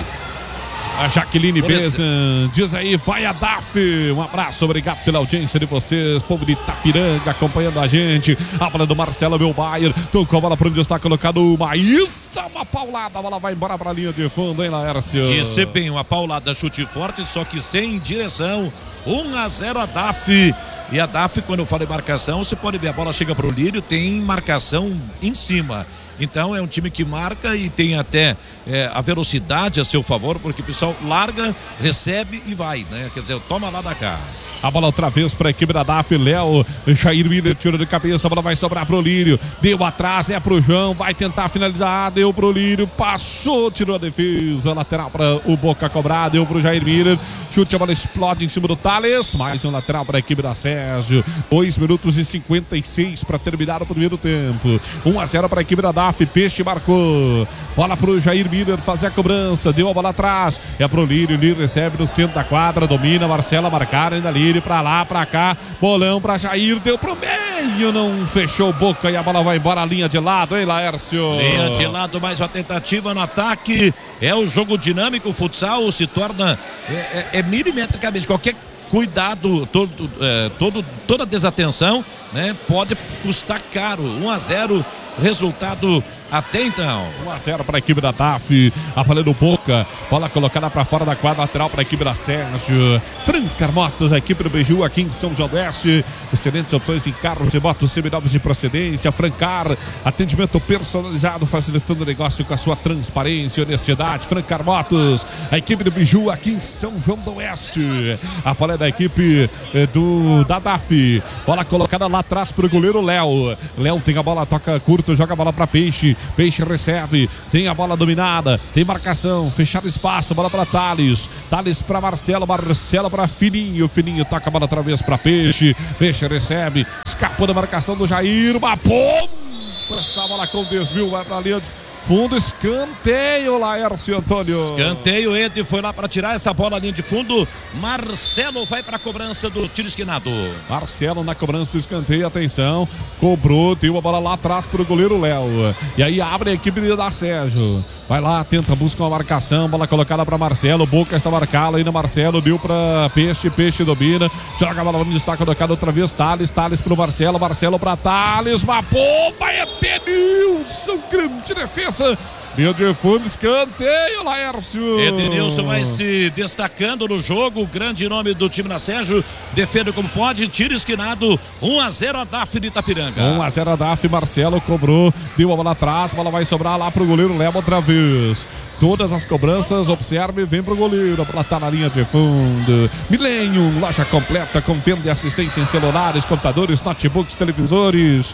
A Jaqueline Bezan diz aí, vai a D A F. Um abraço, obrigado pela audiência de vocês, povo de Itapiranga acompanhando a gente. A bola do Marcelo Belbayer, tocou a bola para onde está colocado o Maísa, uma paulada, a bola vai embora para a linha de fundo, hein, Laércio? Disse bem, uma paulada, chute forte, só que sem direção. um a zero a D A F. E a D A F, quando eu falo em marcação, você pode ver, a bola chega para o Lírio, tem marcação em cima. Então é um time que marca e tem até é, a velocidade a seu favor, porque o pessoal larga, recebe e vai, né? Quer dizer, toma lá da cá. A bola outra vez para a equipe da D A F, Léo, Jair Miller tirou de cabeça, a bola vai sobrar pro Lírio, deu atrás, é pro João, vai tentar finalizar, deu pro Lírio, passou, tirou a defesa, lateral para o Boca cobrar, deu pro Jair Miller, chute, a bola explode em cima do Thales, mais um lateral para a equipe da Sérgio, dois minutos e cinquenta e seis para terminar o primeiro tempo, um a zero para a equipe da D A F, Peixe marcou, bola pro Jair Miller fazer a cobrança, deu a bola atrás, é pro Lírio, Lírio recebe no centro da quadra, domina, Marcela marcar, ainda Lírio pra lá, pra cá, bolão pra Jair, deu pro meio, não fechou Boca e a bola vai embora, a linha de lado, hein, Laércio? Linha de lado, mais uma tentativa no ataque, é o jogo dinâmico, o futsal se torna, é, é, é milimetricamente, qualquer cuidado, todo, é, todo, toda desatenção, né, pode custar caro, um a zero resultado até então. um a zero para a equipe da D A F. A bola do Boca. Bola colocada para fora da quadra, lateral para a equipe da Sérgio. Francar Motos, a equipe do Beiju aqui em São João do Oeste. Excelentes opções em carros e motos seminovos de procedência. Francar, atendimento personalizado, facilitando o negócio com a sua transparência e honestidade. Francar Motos, a equipe do Beiju aqui em São João do Oeste. A bola é da equipe eh, do da D A F. Bola colocada lá atrás para o goleiro Léo. Léo tem a bola, toca curto, joga a bola para Peixe, Peixe recebe, tem a bola dominada, tem marcação, fechado espaço, bola para Thales, Thales para Marcelo, Marcelo para Fininho, Fininho toca a bola outra vez para Peixe, Peixe recebe, escapou da marcação do Jair, uma bomba, essa bola com desvio, vai para a linha de fundo, escanteio, Laércio Antônio. Escanteio, Ed foi lá para tirar essa bola linha de fundo. Marcelo vai para a cobrança do tiro esquinado. Marcelo na cobrança do escanteio, atenção, cobrou, deu a bola lá atrás para o goleiro Léo. E aí abre a equipe da Sérgio. Vai lá, tenta, busca uma marcação, bola colocada para Marcelo, Boca está marcada, ainda Marcelo, deu para Peixe, Peixe domina, joga a bola onde está colocada outra vez, Thales, Thales para o Marcelo, Marcelo para Thales, uma bomba, é Edenilson, grande defesa. Meio de fundo, escanteio, Laércio. Edenilson vai se destacando no jogo, o grande nome do time da Sérgio, defende como pode, tiro esquinado, um a zero a D A F de Itapiranga. um a zero a D A F, Marcelo cobrou, deu a bola atrás, a bola vai sobrar lá pro goleiro Léo outra vez. Todas as cobranças, observe, vem pro goleiro, a bola tá na linha de fundo. Millennium, loja completa com venda e assistência em celulares, computadores, notebooks, televisores.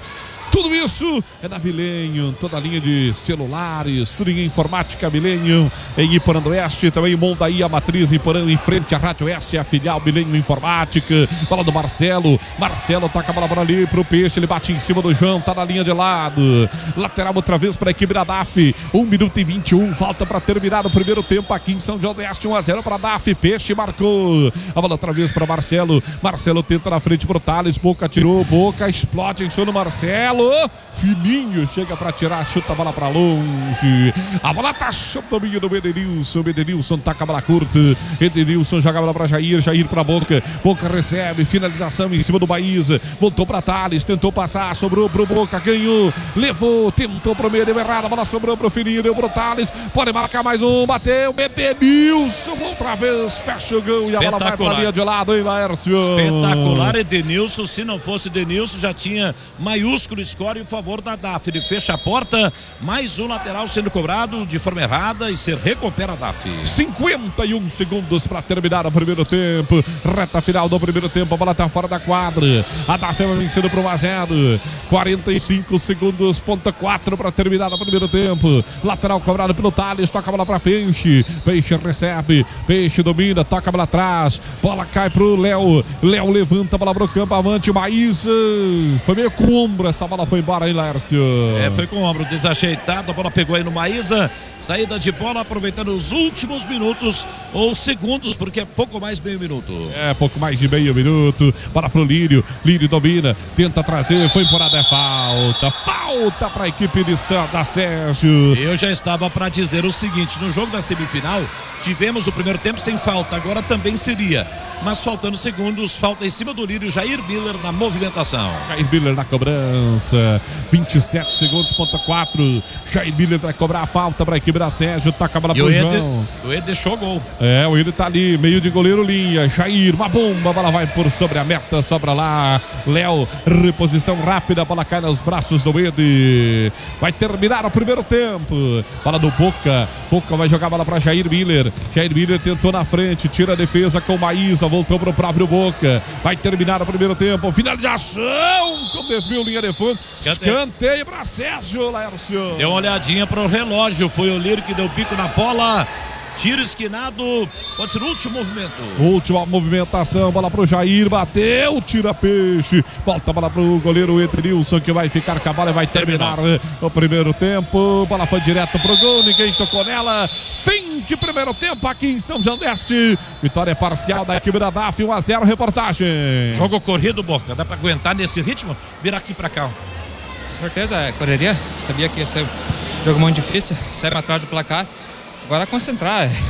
Tudo isso é na Millennium, toda a linha de celulares, tudo em informática Millennium, em Iporã do Oeste, também Mondaí, a matriz em Iporã, em frente à Rádio Oeste, a filial Millennium Informática. Bola do Marcelo, Marcelo toca a bola para ali pro Peixe, ele bate em cima do João, tá na linha de lado. Lateral outra vez para a equipe da D A F, um minuto e vinte e um, falta para terminar o primeiro tempo aqui em São João do Oeste, um a zero para a D A F, Peixe marcou. A bola outra vez para Marcelo, Marcelo tenta na frente pro Thales, Boca tirou, Boca explode em cima do Marcelo. Fininho chega pra tirar, chuta a bola pra longe. A bola tá sob domínio do Edenilson. Edenilson taca a bola curta. Edenilson joga a bola pra Jair. Jair pra Boca. Boca recebe. Finalização em cima do Baíza. Voltou pra Thales. Tentou passar. Sobrou pro Boca. Ganhou. Levou. Tentou pro meio. Deu errado. A bola sobrou pro Fininho. Deu pro Thales. Pode marcar mais um. Bateu. Edenilson. Outra vez. Fecha o gol. E a bola vai pra linha de lado, hein, Laércio? Espetacular, Edenilson. Se não fosse Edenilson, já tinha maiúsculo score em favor da D A F. Ele fecha a porta, mais um lateral sendo cobrado de forma errada e se recupera a D A F. cinquenta e um segundos para terminar o primeiro tempo, reta final do primeiro tempo, a bola está fora da quadra, a D A F vai vencendo por um a zero, quarenta e cinco segundos, ponto quatro para terminar o primeiro tempo, lateral cobrado pelo Thales, toca a bola para Peixe, Peixe recebe, Peixe domina, toca a bola atrás, bola cai pro Léo, Léo levanta a bola pro campo, avante, Maísa, foi meio com ombro, essa bola foi embora aí, Laércio. É, foi com o ombro desajeitado, a bola pegou aí no Maísa, saída de bola, aproveitando os últimos minutos ou segundos, porque é pouco mais de meio minuto. É, pouco mais de meio minuto, bola pro Lírio, Lírio domina, tenta trazer, foi empurrada, é falta, falta pra equipe de da Sérgio. Eu já estava para dizer o seguinte, no jogo da semifinal, tivemos o primeiro tempo sem falta, agora também seria, mas faltando segundos, falta em cima do Lírio, Jair Miller na movimentação. Jair Miller na cobrança, vinte e sete segundos, ponto quatro. Jair Miller vai cobrar a falta para a equipe da Sérgio, taca a bola pro João. O Eder deixou gol. É, o Eder tá ali, meio de goleiro linha. Jair, uma bomba, a bola vai por sobre a meta, sobra lá. Léo, reposição rápida, a bola cai nos braços do Eder. Vai terminar o primeiro tempo. Bola do Boca, Boca vai jogar a bola para Jair Miller. Jair Miller tentou na frente, tira a defesa com Maísa, voltou pro próprio Boca. Vai terminar o primeiro tempo, finalização com desvio, linha de fundo. Escanteio, Escanteio para Sérgio, Laércio. Deu uma olhadinha pro relógio, foi o Lírio que deu bico na bola. Tiro esquinado, pode ser o último movimento. Última movimentação, bola pro Jair, bateu, tira Peixe. Volta a bola pro goleiro Edenilson, que vai ficar com a bola e vai terminar Terminou. o primeiro tempo. Bola foi direto pro gol, ninguém tocou nela. Fim de primeiro tempo aqui em São João do Oeste. Vitória parcial da equipe da D A F, um a zero, reportagem. Jogo corrido, Boca, dá pra aguentar nesse ritmo? Virar aqui pra cá. Com certeza, é correria. Sabia que ia ser um jogo muito difícil, sair atrás do placar. Agora concentrar, é,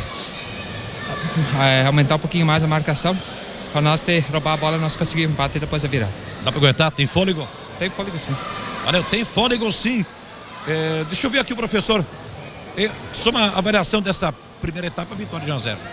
é, aumentar um pouquinho mais a marcação para nós ter roubar a bola e nós conseguirmos bater depois a virada. Dá para aguentar? Tem fôlego? Tem fôlego sim. Valeu, tem fôlego sim. É, deixa eu ver aqui o professor. É, soma a avaliação dessa primeira etapa, vitória de um a zero.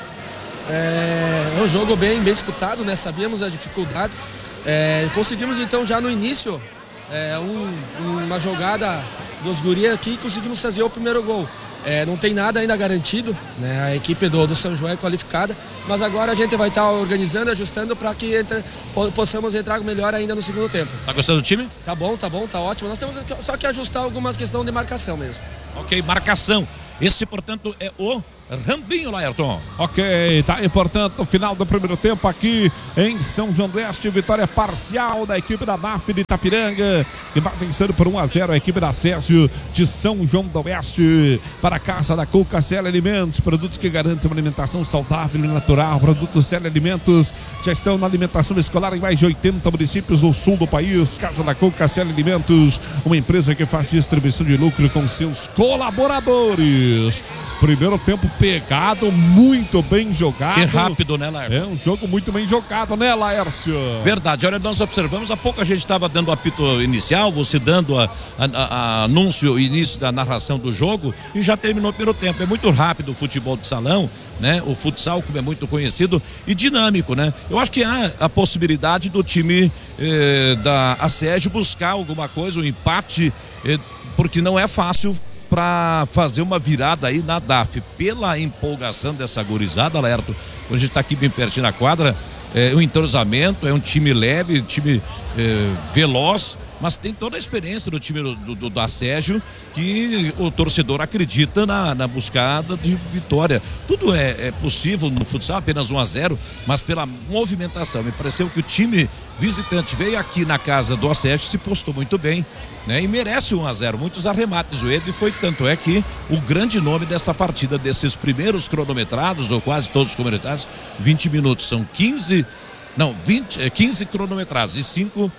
É, é um jogo bem, bem disputado, né? Sabíamos a dificuldade. É, conseguimos então já no início é, um, uma jogada dos guri aqui e conseguimos fazer o primeiro gol. É, não tem nada ainda garantido, né? A equipe do, do São João é qualificada, mas agora a gente vai estar tá organizando, ajustando para que entre, possamos entrar melhor ainda no segundo tempo. Tá gostando do time? Tá bom, tá bom, tá ótimo. Nós temos só que ajustar algumas questões de marcação mesmo. Ok, marcação. Esse, portanto, é o Rambinho, Laerton. Ok, tá aí, portanto, o final do primeiro tempo aqui em São João do Oeste. Vitória parcial da equipe da D A F de Itapiranga, que vai vencendo por um a zero a equipe da Sérgio de São João do Oeste. Para a Casa da Cuca Célia Alimentos, produtos que garantem uma alimentação saudável e natural. Produtos Célia Alimentos já estão na alimentação escolar em mais de oitenta municípios do sul do país. Casa da Cuca Célia Alimentos, uma empresa que faz distribuição de lucro com seus colaboradores. Primeiro tempo pegado, muito bem jogado. E rápido, né, Laércio? É um jogo muito bem jogado, né, Laércio? Verdade. Olha, nós observamos, há pouco a gente estava dando o apito inicial, você dando a, a, a anúncio, início da narração do jogo, e já terminou o primeiro tempo. É muito rápido o futebol de salão, né? O futsal, como é muito conhecido, e dinâmico, né? Eu acho que há a possibilidade do time eh, da Sérgio buscar alguma coisa, um empate, eh, porque não é fácil para fazer uma virada aí na D A F, pela empolgação dessa gurizada, Lerto. Quando a gente está aqui bem pertinho na quadra, é um entrosamento, é um time leve, time é, veloz, mas tem toda a experiência do time do, do, do Sérgio, que o torcedor acredita na, na buscada de vitória. Tudo é, é possível no futsal, apenas um a zero, mas pela movimentação. Me pareceu que o time visitante veio aqui na casa do Sérgio, se postou muito bem, né? E merece um a zero. Muitos arremates o Ed foi, tanto é que o grande nome dessa partida, desses primeiros cronometrados, ou quase todos cronometrados, vinte minutos, são quinze, não, vinte, quinze cronometrados e cinco,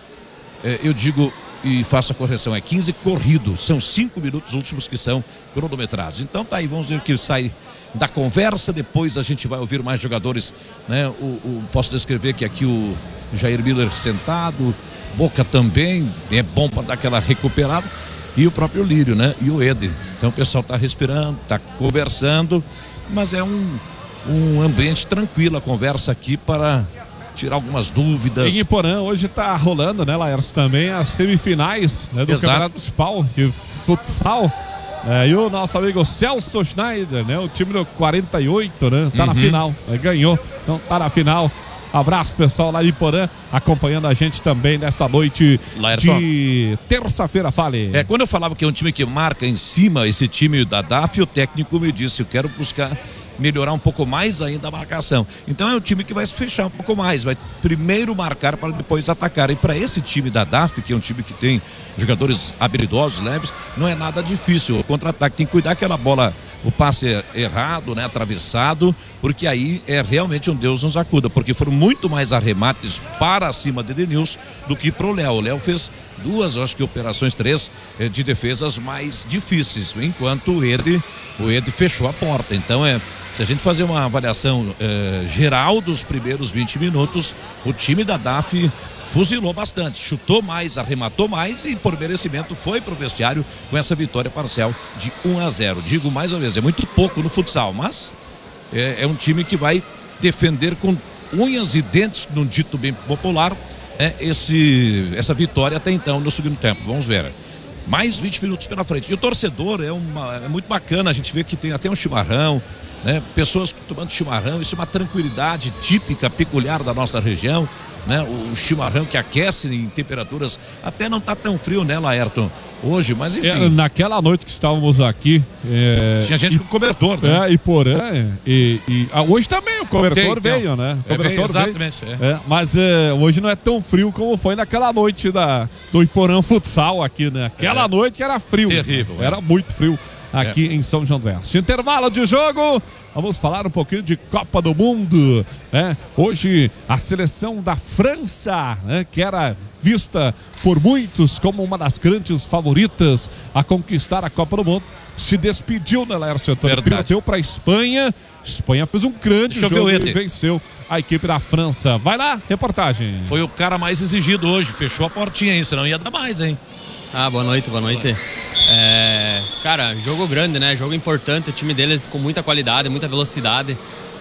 eu digo, e faço a correção, é quinze corridos, são cinco minutos últimos que são cronometrados. Então tá aí, vamos ver o que sai da conversa. Depois a gente vai ouvir mais jogadores, né? O, o, posso descrever que aqui o Jair Miller sentado, Boca também, é bom para dar aquela recuperada, e o próprio Lírio, né? E o Ed. Então o pessoal tá respirando, tá conversando, mas é um, um ambiente tranquilo a conversa aqui para tirar algumas dúvidas. Em Iporã hoje tá rolando, né, Laércio, também as semifinais, né, do Exato. Campeonato Municipal de Futsal. É, e o nosso amigo Celso Schneider, né, o time do quarenta e oito, né, tá uhum. na final, né, ganhou, então tá na final. Abraço, pessoal lá de Iporã, acompanhando a gente também nesta noite Laércio. De terça-feira. Fale. É, quando eu falava que é um time que marca em cima, esse time da D A F, o técnico me disse, eu quero buscar melhorar um pouco mais ainda a marcação. Então é um time que vai se fechar um pouco mais, vai primeiro marcar para depois atacar. E para esse time da D A F, que é um time que tem jogadores habilidosos, leves, não é nada difícil. O contra-ataque tem que cuidar aquela bola, o passe errado, né, atravessado, porque aí é realmente um Deus nos acuda, porque foram muito mais arremates para cima de Edenilson do que pro Léo. O Léo fez duas, acho que operações, três de defesas mais difíceis, enquanto o Ed, o Ed fechou a porta. Então é, se a gente fazer uma avaliação eh, geral dos primeiros vinte minutos, o time da D A F fuzilou bastante, chutou mais, arrematou mais e por merecimento foi pro vestiário com essa vitória parcial de um a zero. Digo mais uma vez, é muito pouco no futsal, mas é, é um time que vai defender com unhas e dentes, num dito bem popular, né, esse, essa vitória até então no segundo tempo. Vamos ver. Mais vinte minutos pela frente. E o torcedor é, uma, é muito bacana, a gente vê que tem até um chimarrão, né? Pessoas tomando chimarrão, isso é uma tranquilidade típica, peculiar da nossa região, né? O chimarrão que aquece em temperaturas, até não tá tão frio, né, Laérton, hoje, mas enfim. É, naquela noite que estávamos aqui, é, tinha gente e, com cobertor, né? É, e Porã, e, e ah, hoje também o cobertor tem, veio, né? O cobertor é, veio, exatamente. Veio, é. É, mas é, hoje não é tão frio como foi naquela noite da, do Iporã Futsal aqui, né? Aquela é. noite era frio. Terrível. Era é. muito frio aqui é. em São João do Oeste. Intervalo de jogo, vamos falar um pouquinho de Copa do Mundo, né? Hoje a seleção da França, né, que era vista por muitos como uma das grandes favoritas a conquistar a Copa do Mundo, se despediu, né, Laércio Antônio? Perdeu para a Espanha. Espanha fez um grande Deixa jogo e venceu a equipe da França. Vai lá, reportagem. Foi o cara mais exigido hoje, fechou a portinha aí, senão ia dar mais, hein? Ah, boa noite, boa noite. É, cara, jogo grande, né? Jogo importante, o time deles com muita qualidade, muita velocidade.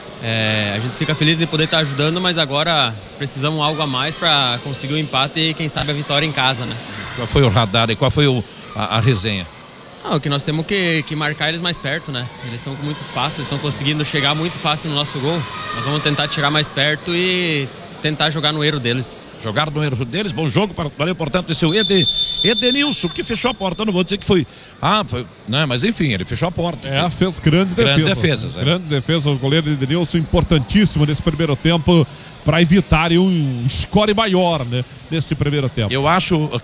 É, a gente fica feliz de poder estar ajudando, mas agora precisamos algo a mais para conseguir o empate e quem sabe a vitória em casa, né? Qual foi o radar e qual foi o, a, a resenha? Ah, o que nós temos que, que marcar eles mais perto, né? Eles estão com muito espaço, eles estão conseguindo chegar muito fácil no nosso gol. Nós vamos tentar chegar mais perto e tentar jogar no erro deles. Jogar no erro deles, bom jogo, para, valeu, portanto, esse é o Ed, Edenilson, que fechou a porta. Eu não vou dizer que foi, ah, foi, né, mas enfim, ele fechou a porta. É, fez grandes, grandes defesas. defesas né? é. Grandes defesas, o goleiro Edenilson, importantíssimo nesse primeiro tempo, para evitarem um score maior, né, nesse primeiro tempo. Eu acho